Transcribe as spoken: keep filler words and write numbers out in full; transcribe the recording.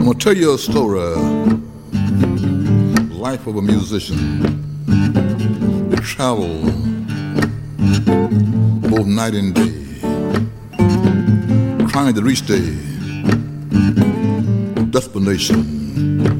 gonna tell you a story, life of a musician. They travel both night and day, trying to reach their destination.